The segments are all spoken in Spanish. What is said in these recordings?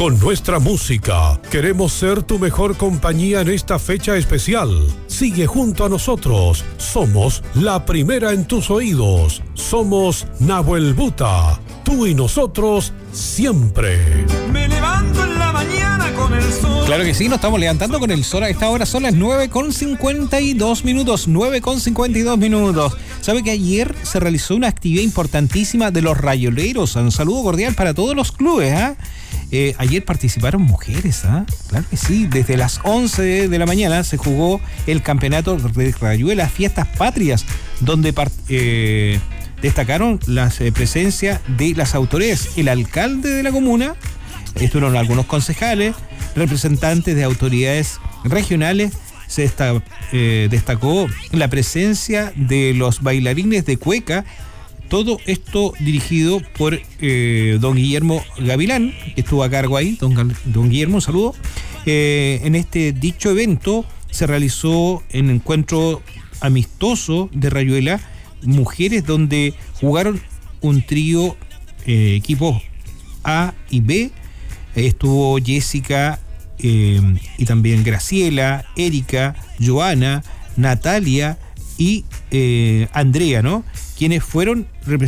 Con nuestra música, queremos ser tu mejor compañía en esta fecha especial. Sigue junto a nosotros. Somos la primera en tus oídos. Somos Nahuel Buta. Tú y nosotros siempre. Me levanto en la mañana con el sol. Claro que sí, nos estamos levantando con el sol a esta hora. Son las 9:52 minutos. 9:52 minutos. ¿Sabe que ayer se realizó una actividad importantísima de los rayoleros? Un saludo cordial para todos los clubes, ¿ah? Ayer participaron mujeres, claro que sí. Desde las 11 de la mañana se jugó el campeonato de Rayuela Fiestas Patrias, donde destacaron la presencia de las autoridades, el alcalde de la comuna, estuvieron algunos concejales, representantes de autoridades regionales. Se destacó la presencia de los bailarines de cueca. Todo esto dirigido por don Guillermo Gavilán, que estuvo a cargo ahí. Don Guillermo, un saludo. En este dicho evento se realizó un encuentro amistoso de Rayuela Mujeres, donde jugaron un trío, equipos A y B. Estuvo Jessica y también Graciela, Erika, Joana, Natalia y Andrea, ¿no? Quienes fueron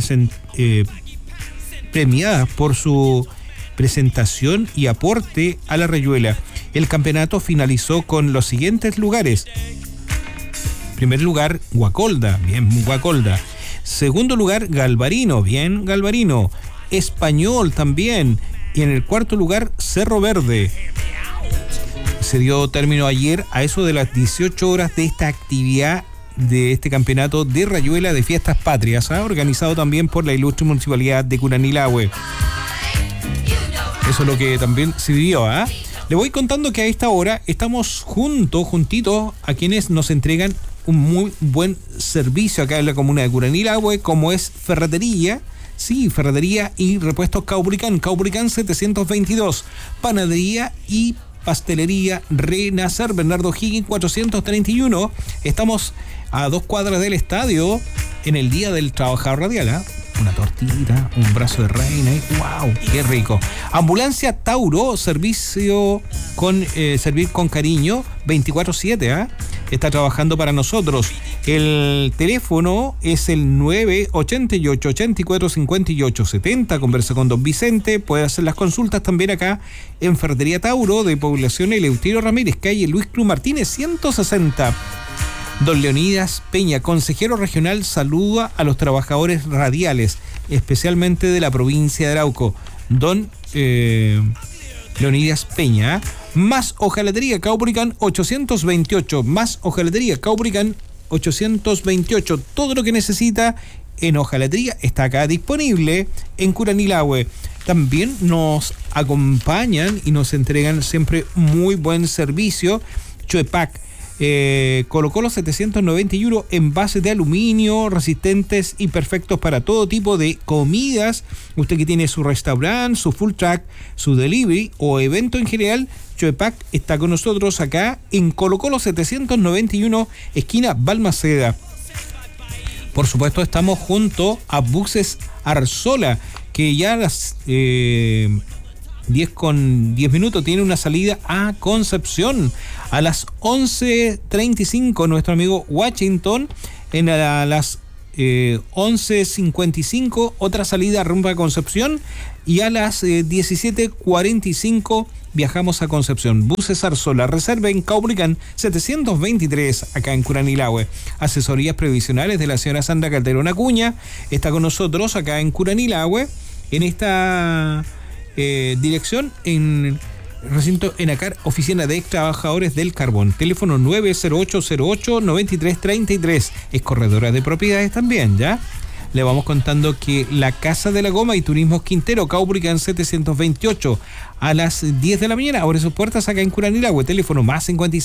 premiadas por su presentación y aporte a la Rayuela. El campeonato finalizó con los siguientes lugares. Primer lugar, Guacolda, bien Guacolda. Segundo lugar, Galvarino, bien Galvarino. Español también. Y en el cuarto lugar, Cerro Verde. Se dio término ayer a eso de las 18 horas de esta actividad de este campeonato de Rayuela de Fiestas Patrias, organizado también por la ilustre municipalidad de Curanilahue. Eso es lo que también se vivió, Le voy contando que a esta hora estamos juntitos a quienes nos entregan un muy buen servicio acá en la comuna de Curanilahue, como es ferretería. Sí, ferretería y repuestos Caubricán 722, panadería y pastelería Renacer, Bernardo Higgins 431. Estamos a 2 cuadras del estadio en el Día del Trabajador Radial, Una tortita, un brazo de reina, ¡wow! ¡Qué rico! Ambulancia Tauro, servicio con servir con cariño, 24/7, Está trabajando para nosotros. El teléfono es el 988-84-58-70. Conversa con don Vicente. Puede hacer las consultas también acá en Ferretería Tauro de Población Eleuterio Ramírez, calle Luis Cruz Martínez 160. Don Leonidas Peña, consejero regional, saluda a los trabajadores radiales, especialmente de la provincia de Arauco. Don Leonidas Peña. Más hojalatería Caubricán 828. Más hojalatería Caubricán 828. Todo lo que necesita en hojalatería está acá disponible en Curanilahue. También nos acompañan y nos entregan siempre muy buen servicio. Choepac. Colo-Colo 791, envases de aluminio resistentes y perfectos para todo tipo de comidas. Usted que tiene su restaurante, su full track, su delivery o evento en general, Choepac está con nosotros acá en Colo-Colo 791, esquina Balmaceda. Por supuesto, estamos junto a Buses Arzola, que ya a las 10:10 tiene una salida a Concepción. A las 11:35 nuestro amigo Washington. A las 11:55 otra salida rumbo a Concepción. Y a las 17:45 viajamos a Concepción. Buses Arzola, reserva en Caubricán 723, acá en Curanilahue. Asesorías previsionales de la señora Sandra Calderón Acuña está con nosotros acá en Curanilahue, en esta dirección, en recinto Enacar, oficina de trabajadores del carbón. Teléfono 90808-9333. Es corredora de propiedades también, ¿ya? Le vamos contando que la Casa de la Goma y Turismos Quintero, Caubricán 728, a las 10 de la mañana, abre sus puertas acá en Curanilahue. Teléfono más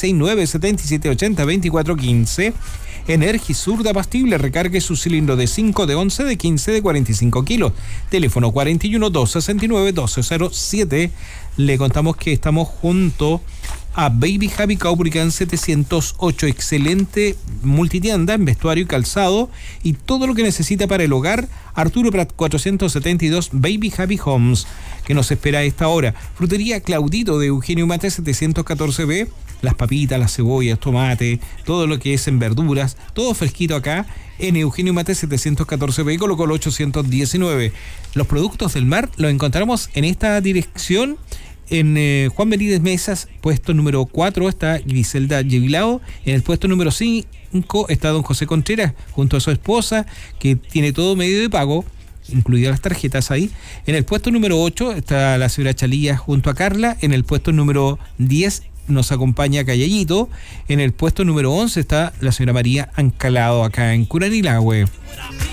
569-7780-2415. Energisur de Abastible, recargue su cilindro de 5, de 11, de 15, de 45 kilos. Teléfono 41-269-1207. Le contamos que estamos junto a Baby Happy Caupolicán 708, excelente multitienda en vestuario y calzado y todo lo que necesita para el hogar. Arturo Prat 472, Baby Happy Homes, que nos espera a esta hora. Frutería Claudito de Eugenio Mate 714B, las papitas, las cebollas, tomate, todo lo que es en verduras, todo fresquito acá en Eugenio Mate 714B, Colo Colo 819. Los productos del mar los encontramos en esta dirección. En Juan Benítez Mesas, puesto número 4, está Griselda Yevilao. En el puesto número 5 está don José Contreras, junto a su esposa, que tiene todo medio de pago, incluidas las tarjetas ahí. En el puesto número 8 está la señora Chalía junto a Carla. En el puesto número 10 nos acompaña Cayallito. En el puesto número 11 está la señora María Ancalado, acá en Curanilahue.